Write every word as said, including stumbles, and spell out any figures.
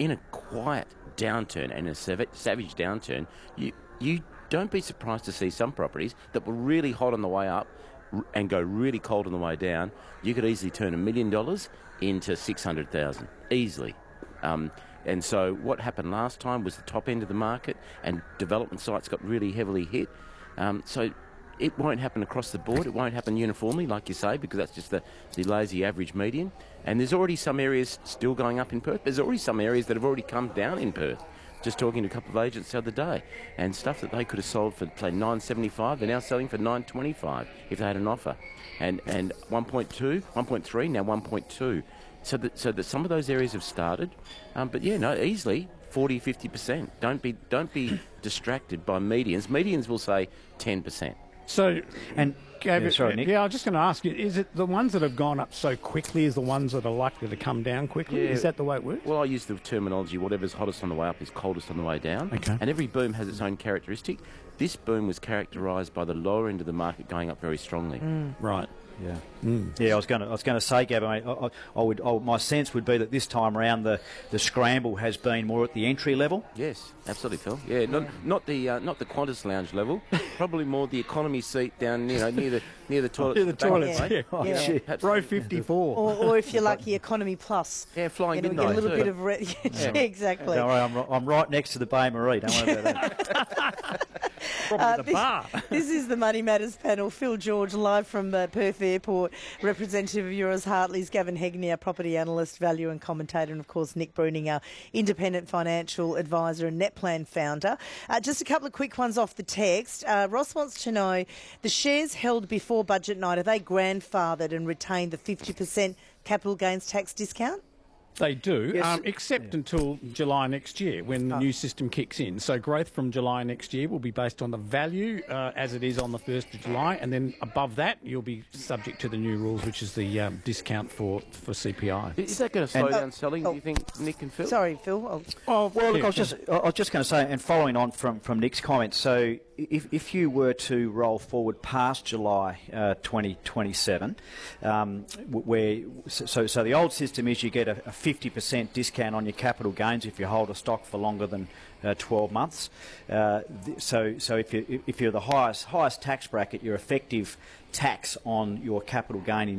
in a quiet downturn and a sav- savage downturn, you you don't be surprised to see some properties that were really hot on the way up r- and go really cold on the way down. You could easily turn a million dollars into six hundred thousand easily. Um, and so what happened last time was the top end of the market, and development sites got really heavily hit. Um, so it won't happen across the board. It won't happen uniformly, like you say, because that's just the, the lazy average median. And there's already some areas still going up in Perth. There's already some areas that have already come down in Perth. Just talking to a couple of agents the other day, and stuff that they could have sold for, say, nine seventy-five, they're now selling for nine twenty-five if they had an offer. And and one point two, one point three, now one point two. So that so that some of those areas have started. Um, but yeah, no, easily forty, fifty percent. Don't be don't be distracted by medians. Medians will say ten percent. So, and Gab, yeah, sorry, Nick. yeah, I was just going to ask you, is it the ones that have gone up so quickly is the ones that are likely to come down quickly? Yeah. Is that the way it works? Well, I use the terminology, whatever's hottest on the way up is coldest on the way down. Okay. And every boom has its own characteristic. This boom was characterised by the lower end of the market going up very strongly. Mm. Right. Yeah, mm. yeah. I was going to, I was going to say, Gab. I, I, I would, I, my sense would be that this time around the, the scramble has been more at the entry level. Yes, absolutely, Phil. Yeah, not not the uh, not the Qantas lounge level. Probably more the economy seat down, you know, near the near the toilet. Near the toilets. Back, Yeah. right? Yeah. Yeah. Row fifty-four. Or, or if you're lucky, economy plus. Yeah, flying You know, we get a midnight little too. bit of re- yeah, exactly. Don't worry, I'm, ri- I'm right next to the Bay Marie. Don't worry about that. Probably Uh, the this, bar. this is the Money Matters panel. Phil George, live from uh, Perth Airport. Representative of Euroz Hartley's Gavin Hegney, our property analyst, value and commentator, and of course Nick Bruning, our independent financial advisor and Netplan founder. Uh, just a couple of quick ones off the text. Uh, Ross wants to know, the shares held before budget night, are they grandfathered and retained the fifty percent capital gains tax discount? They do, Yes. um, except until July next year when the Oh. new system kicks in. So growth from July next year will be based on the value uh, as it is on the first of July, and then above that you'll be subject to the new rules, which is the um, discount for, for C P I. Is that going to slow And- down selling, oh. do you think, Nick and Phil? Sorry, Phil. Oh, Oh, Well, look, yeah, I was just, I was just going to say, and following on from, from Nick's comments, so if, if you were to roll forward past July uh, twenty twenty-seven, um, w- where so so the old system is you get a, a fifty percent discount on your capital gains if you hold a stock for longer than uh, twelve months. Uh, th- so so if you if you're the highest highest tax bracket, your effective tax on your capital gain in